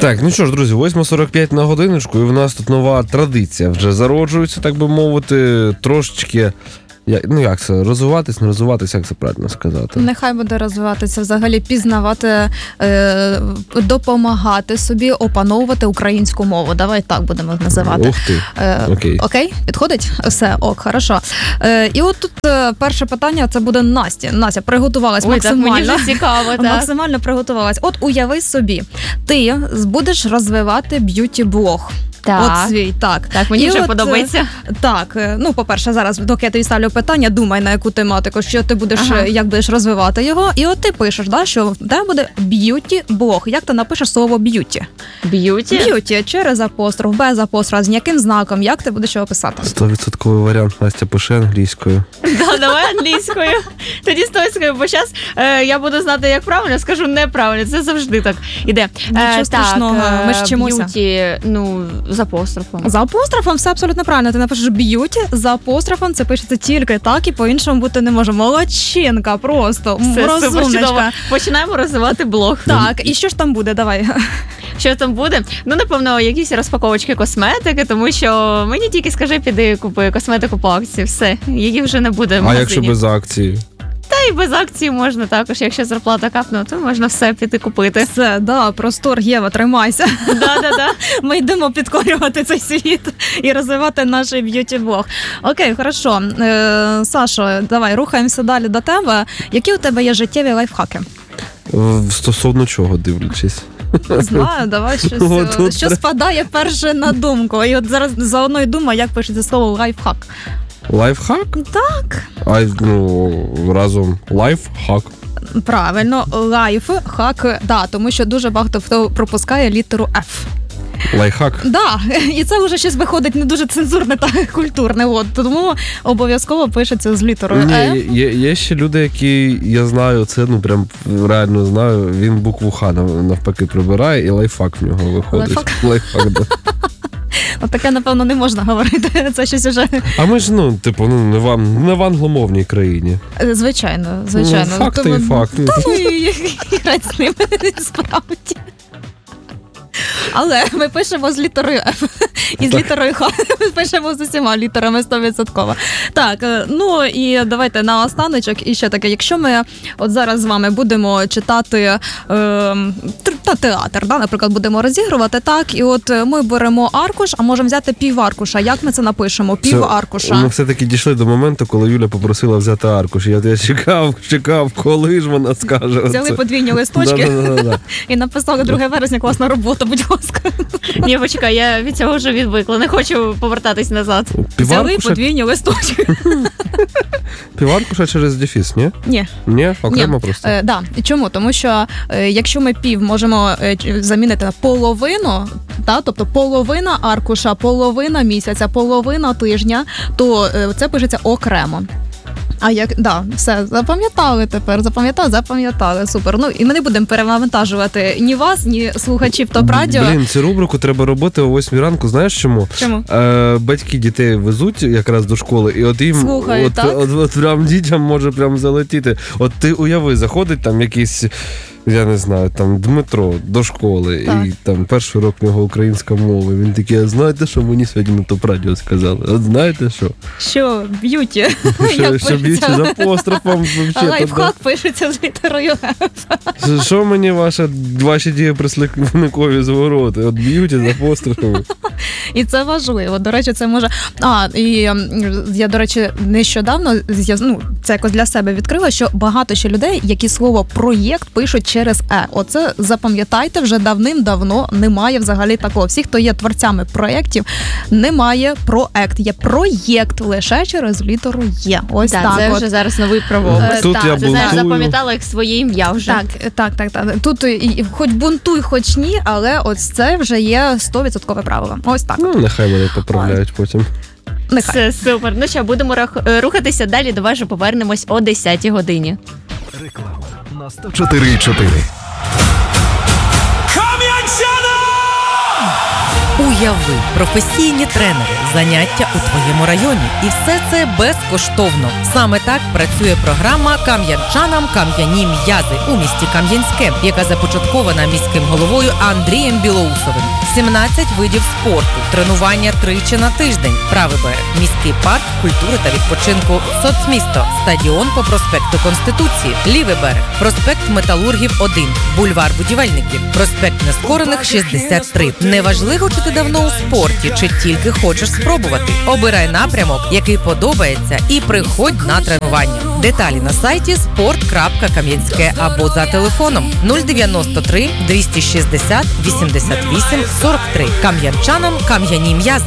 Так, ну що ж, друзі, 8:45 на годиночку, і в нас тут нова традиція вже зароджується, так би мовити, трошечки, як це, розвиватись, не розвиватись, як це правильно сказати? Нехай буде розвиватися, взагалі пізнавати, допомагати собі опановувати українську мову. Давай так будемо називати. Ух ти, окей. Окей? Підходить? Все, ок, хорошо. І от тут перше питання, це буде Настя. Настя, приготувалась максимально. Так, мені вже цікаво, так. Максимально приготувалась. От уяви собі, ти будеш розвивати б'юті-блог. Так. От свій, так. Так, мені вже подобається. Так, ну, по-перше, зараз, доки я тобі ставлю питання, думай, на яку тематику, що ти будеш, як будеш розвивати його. І от ти пишеш, да, що в тебе буде б'юті-блог. Як ти напишеш слово б'юті? Б'юті? Б'юті, через апостроф, без апострофа, з яким знаком, як ти будеш його писати? 100% варіант, Настя, пише англійською. Да, давай англійською. Тоді 100%, бо зараз я буду знати, як правильно, скажу неправильно. Це завжди так іде. Нічого страшного, ми ж вчимося. Б'юті, ну, з апострофом. За апострофом все абсолютно правильно. Ти напишеш б'юті, за апострофом це пишеться тільки так і по-іншому бути не може. Молодчинка просто, Все супер чудово. розумничка. Починаємо розвивати блог. Так, і що ж там буде? Давай. Що там буде? Ну, напевно, якісь розпаковочки косметики, тому що мені тільки скажи, піди купи косметику по акції, все, її вже не буде в А магазині. якщо без акції? Та і без акції можна також, якщо зарплата капне, то можна все піти купити. Все, да, простор, Єва, тримайся. Да. Ми йдемо підкорювати цей світ і розвивати наш б'юті-блог. Окей, хорошо. Сашо, давай, рухаємося далі до тебе. Які у тебе є життєві лайфхаки? Стосовно чого, дивлячись? Знаю, давай щось, що спадає перше на думку. І от зараз заодно й думаю, як пишеться слово лайфхак. Лайфхак? Так. Разом лайфхак. Правильно, лайфхак, да, тому що дуже багато хто пропускає літеру F. Лайфхак? Да, і це вже щось виходить не дуже цензурне та культурне, от, тому обов'язково пишеться з літерою Е. Є ще люди, які, я знаю, це, ну, прям реально знаю, він букву Х навпаки прибирає, і лайфхак в нього виходить. Лайфхак, да. От таке, напевно, не можна говорити, це щось уже... А ми ж, не в англомовній країні. Звичайно. Факти і факти. Та ну і грати з ними, справді. Але ми пишемо з літерою F і з літерою Х. Ми пишемо з усіма літерами 100%. Так, ну і давайте на останочок і ще таке. Якщо ми от зараз з вами будемо читати театр, да, наприклад, будемо розігрувати, так, і от ми беремо аркуш, а можемо взяти піваркуша. Як ми це напишемо? Піваркуша. Ми все-таки дійшли до моменту, коли Юля попросила взяти аркуш. Я чекав, коли ж вона скаже. Взяли подвійні листочки Да. і написали 2 вересня, класна робота, будь ласка. Ні, почекай, я від цього вже відвикла, не хочу повертатись назад. Взяли подвійні листочки. Піваркуша через дефіс, ні? Ні? Окремо просто? Да. Чому? Тому що якщо ми пів можемо замінити на половину, та, тобто половина аркуша, половина місяця, половина тижня, то це пишеться окремо. А як, да, все, запам'ятали тепер, запам'ятали, супер. Ну, і ми не будемо перевантажувати ні вас, ні слухачів ТОП-радіо. Блін, цю рубрику треба робити о 8 ранку, знаєш чому? Чому? Батьки дітей везуть якраз до школи, і от їм, слухають, от прям дітям може прям залетіти. От ти уяви, заходить там якийсь, я не знаю, там Дмитро до школи, так. І там перший урок в нього українська мова. Він такий, а знаєте, що мені сьогодні на ТОП-радіо сказали? От знаєте що? Що б'юті? Що б'юті з апострофом? Лайфхак пишеться з літерою F. Що мені ваші дієприслівникові звороти? От б'юті з апострофом. І це важливо. До речі, це може... І я, до речі, нещодавно, це якось для себе відкрила, що багато ще людей, які слово «проєкт» пишуть через «е». Оце запам'ятайте, вже давним-давно немає взагалі такого. Всі, хто є творцями проєктів, немає проект. Є проєкт лише через літеру «є». Ось так. Це вже зараз новий правопис. Тут я Ти знаєш, запам'ятала як своє ім'я вже. Так. Тут хоч бунтуй, хоч ні, але ось це вже є 100% правило. Ось так. Ну, нехай мене поправляють потім. Нехай. Це супер. Ну що, будемо рухатися далі, давай же повернемось о 10-й годині. Реклама на 104,4. У Уяви, професійні тренери, заняття у твоєму районі. І все це безкоштовно. Саме так працює програма «Кам'янчанам кам'яні м'язи» у місті Кам'янське, яка започаткована міським головою Андрієм Білоусовим. 17 видів спорту, тренування тричі на тиждень, правий берег, міський парк культури та відпочинку, соцмісто, стадіон по проспекту Конституції, лівий берег, проспект Металургів 1, бульвар будівельників, проспект Нескорених 63. Неважливо, чи ти давно у спорті, чи тільки хочеш спробувати. Обирай напрямок, який подобається, і приходь на тренування. Деталі на сайті sport.кам'янське або за телефоном 093 260 88 43. Кам'янчанам кам'яні м'язи.